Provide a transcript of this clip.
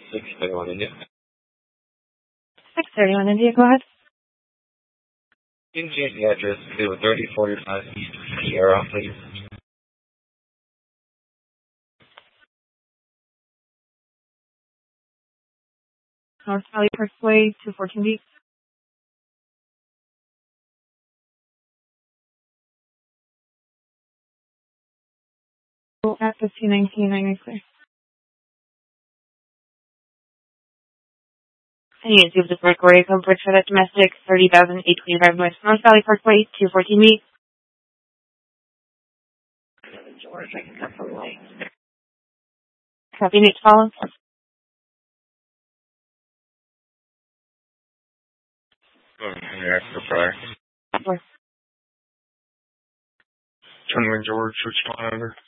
631 India. 631 India, go ahead. Can you change the address to 3045 East Sierra, please? North Valley Parkway, 214B. At 1519, I may clear. I need to see if the Parkway coverage for that domestic 30,825 West North Valley Parkway, 214B. George, I can come from late. Copy, need to follow. After prior. 21 George, which phone number?